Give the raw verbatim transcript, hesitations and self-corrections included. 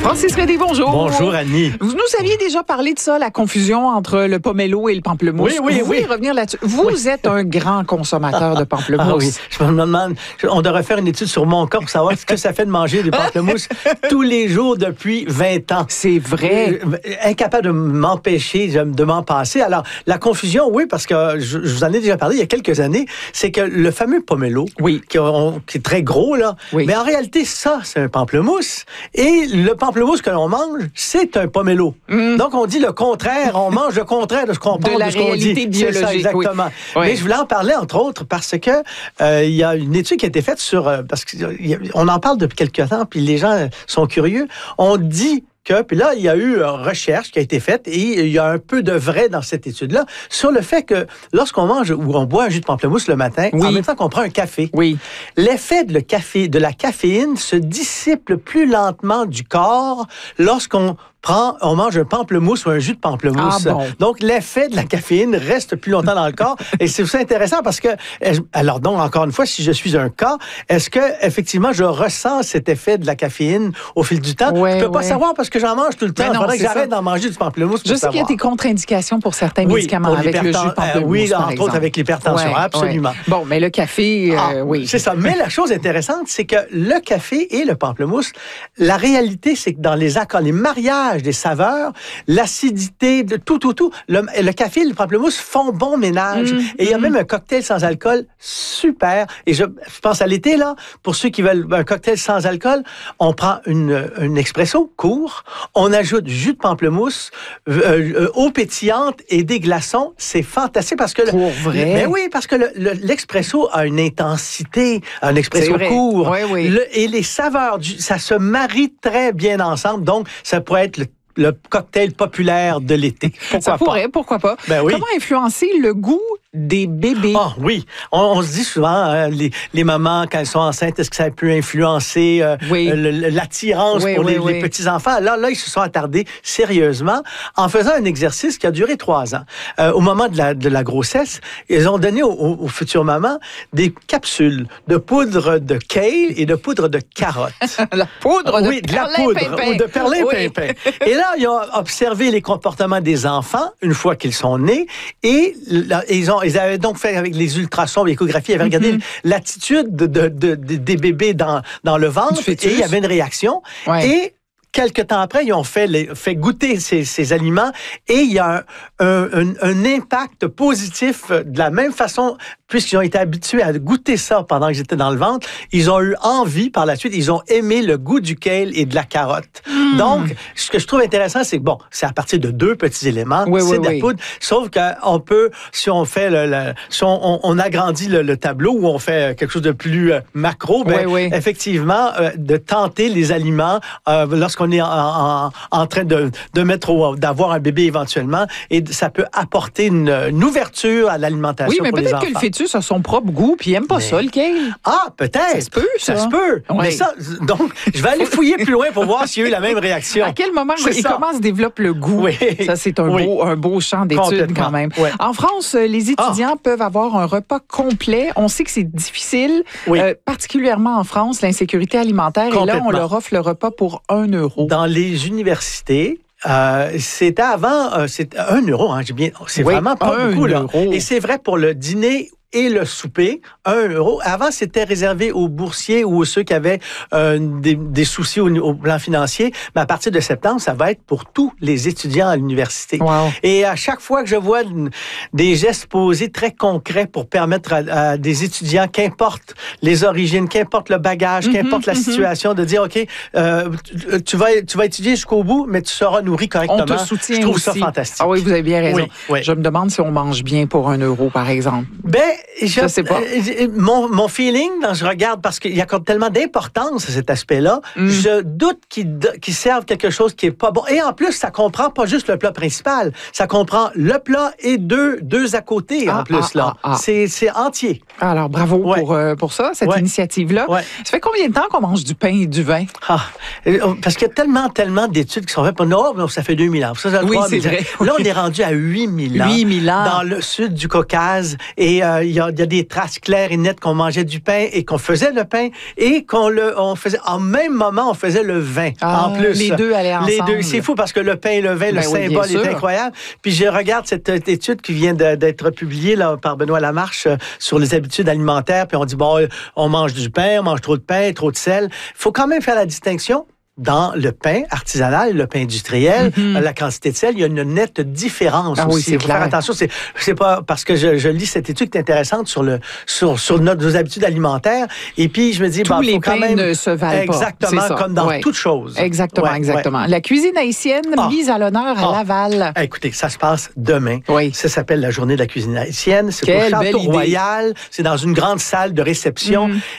Francis Redé, bonjour. Bonjour, Annie. Vous nous aviez déjà parlé de ça, la confusion entre le pomelo et le pamplemousse. Oui, oui, vous oui. voulez revenir là-dessus? Vous oui. êtes un grand consommateur de pamplemousse. Ah oui, je me demande, on devrait faire une étude sur mon corps pour savoir ce que ça fait de manger des pamplemousses tous les jours depuis vingt ans. C'est vrai. Euh, incapable de m'empêcher de m'en passer. Alors, la confusion, oui, parce que je, je vous en ai déjà parlé il y a quelques années, c'est que le fameux pomelo, oui. qui, on, qui est très gros, là, oui. mais en réalité, ça, c'est un pamplemousse. Et le pamplemousse que l'on mange, c'est un pomelo. Mm. Donc, on dit le contraire, on mange le contraire de ce qu'on pense, de, la de ce qu'on dit. Biologique, c'est ça, exactement. Oui. Mais je voulais en parler, entre autres, parce que euh, il y a une étude qui a été faite sur... Euh, parce qu'on en parle depuis quelques temps, puis les gens sont curieux. On dit que, puis là, il y a eu une recherche qui a été faite et il y a un peu de vrai dans cette étude-là sur le fait que lorsqu'on mange ou on boit un jus de pamplemousse le matin, oui. en même temps qu'on prend un café, oui. l'effet de, le café, de la caféine se dissipe plus lentement du corps lorsqu'on prend, on mange un pamplemousse ou un jus de pamplemousse. Ah bon. Donc, l'effet de la caféine reste plus longtemps dans le corps. Et c'est aussi intéressant parce que, alors donc, encore une fois, si je suis un cas, est-ce que effectivement je ressens cet effet de la caféine au fil du temps? Ouais, je peux pas ouais. savoir parce que j'en mange tout le temps. Il faudrait que j'arrête d'en manger du pamplemousse pour Je sais qu'il y a des contre-indications pour certains oui, médicaments pour avec le jus de pamplemousse, euh, Oui, par entre exemple. autres avec l'hypertension, ouais, absolument. Ouais. Bon, mais le café, euh, ah, oui. C'est ça. Mais la chose intéressante, c'est que le café et le pamplemousse, la réalité, c'est que dans les accords, les mariages des saveurs, l'acidité, de tout, tout, tout. Le, le café et le pamplemousse font bon ménage. Mmh, et il y a mmh. même un cocktail sans alcool super. Et je, je pense à l'été, là, pour ceux qui veulent un cocktail sans alcool, on prend une, une expresso court, on ajoute jus de pamplemousse, euh, euh, eau pétillante et des glaçons. C'est fantastique parce que... Pour le, vrai? Mais oui, parce que le, le, l'expresso a une intensité, un expresso court. Oui, oui. Le, et les saveurs, du, ça se marie très bien ensemble. Donc, ça pourrait être le le cocktail populaire de l'été. Pourquoi ça pourrait, pas? pourquoi pas. Ben oui. Comment influencer le goût des bébés? Ah oui, on, on se dit souvent, hein, les, les mamans, quand elles sont enceintes, est-ce que ça peut influencer euh, oui. euh, l'attirance oui, pour oui, les, oui. les petits-enfants? Là, là, ils se sont attardés sérieusement en faisant un exercice qui a duré trois ans. Euh, au moment de la, de la grossesse, ils ont donné aux, aux futures mamans des capsules de poudre de kale et de poudre de carotte. la poudre de oui, de la poudre pimpin. ou de perlimpinpin. Oui. Et là, ils ont observé les comportements des enfants une fois qu'ils sont nés et là, ils, ont, ils avaient donc fait avec les ultrasons, l'échographie, ils avaient regardé mm-hmm. l'attitude de, de, de, de, des bébés dans, dans le ventre et il y avait une réaction. Ouais. Et quelque temps après, ils ont fait, les, fait goûter ces, ces aliments et il y a un, un, un impact positif de la même façon, puisqu'ils ont été habitués à goûter ça pendant que j'étais dans le ventre, ils ont eu envie par la suite, ils ont aimé le goût du kale et de la carotte. Mmh. Donc, ce que je trouve intéressant, c'est que bon, c'est à partir de deux petits éléments, oui, c'est oui, de la oui. poudre, sauf qu'on peut, si on fait le, le si on, on agrandit le, le tableau ou on fait quelque chose de plus euh, macro, ben, oui, oui. effectivement, euh, de tenter les aliments euh, lorsqu'on est en, en, en train de, de mettre au, d'avoir un bébé éventuellement, et ça peut apporter une, une ouverture à l'alimentation oui, mais pour les enfants. peut-être que le fœtus a son propre goût, puis il n'aime pas mais... ça, le kale. Ah, peut-être. Ça se peut, ça. Ça se peut. Oui. Mais ça, donc, je vais aller fouiller plus loin pour voir s'il y a eu la même réaction. À quel moment c'est et ça. comment se développe le goût? Oui. Ça, c'est un, oui. beau, un beau champ d'études quand même. Ouais. En France, les étudiants ah. peuvent avoir un repas complet. On sait que c'est difficile, oui. euh, particulièrement en France, l'insécurité alimentaire. Et là, on leur offre le repas pour un euro. Dans les universités, Euh, c'était avant, euh, c'est un euro, hein, j'ai bien, c'est oui, vraiment pas beaucoup, là. Euro. Et c'est vrai pour le dîner et le souper, un euro. Avant, c'était réservé aux boursiers ou à ceux qui avaient euh, des, des soucis au, au plan financier. Mais à partir de septembre, ça va être pour tous les étudiants à l'université. Wow. Et à chaque fois que je vois des gestes posés très concrets pour permettre à, à des étudiants, qu'importe les origines, qu'importe le bagage, mm-hmm, qu'importe la mm-hmm. situation, de dire, OK, euh, tu, vas, tu vas étudier jusqu'au bout, mais tu seras nourri correctement. On te soutient Je trouve aussi. ça fantastique. Ah oui, vous avez bien raison. Oui, oui. Je me demande si on mange bien pour un euro, par exemple. Ben, je, je sais pas. Mon, mon feeling, quand je regarde, parce qu'il y a tellement d'importance à cet aspect-là, mm. je doute qu'ils, qu'ils servent quelque chose qui est pas bon. Et en plus, ça comprend pas juste le plat principal. Ça comprend le plat et deux, deux à côté, ah, en plus, ah, là. Ah, ah. C'est, c'est entier. Alors, bravo ouais. pour, euh, pour ça, cette ouais. initiative-là. Ouais. Ça fait combien de temps qu'on mange du pain et du vin? Ah, parce qu'il y a tellement, tellement d'études qui sont faites. Non, non ça fait deux mille ans. Ça, oui, c'est vrai. Là, on est rendu à huit mille ans. huit mille ans. Dans le sud du Caucase. Et euh, il y a, il y a des traces claires et nettes qu'on mangeait du pain et qu'on faisait le pain et qu'on le, on faisait, en même moment, on faisait le vin. Ah, en plus. Les deux allaient ensemble. Les deux. C'est fou parce que le pain et le vin, ben le oui, symbole est incroyable. Puis je regarde cette étude qui vient de, d'être publiée là, par Benoît Lamarche euh, sur les habitudes alimentaires. Puis on dit, bon, on mange du pain, on mange trop de pain, trop de sel. Il faut quand même faire la distinction. Dans le pain artisanal, le pain industriel, mm-hmm. la quantité de sel, il y a une nette différence ah aussi. Oui, c'est Il faut clair. faire attention. C'est, c'est pas parce que je, je lis cette étude qui est intéressante sur le sur sur notre, nos habitudes alimentaires. Et puis je me dis, tous bah, les faut quand pains même ne se valent exactement pas. comme dans ouais. toute chose. Exactement, ouais, exactement. Ouais. La cuisine haïtienne ah. mise à l'honneur à ah. Laval. Ah, écoutez, ça se passe demain. Oui. Ça s'appelle la Journée de la cuisine haïtienne. C'est Quelle au Château belle idée. Royal. C'est dans une grande salle de réception. Mm.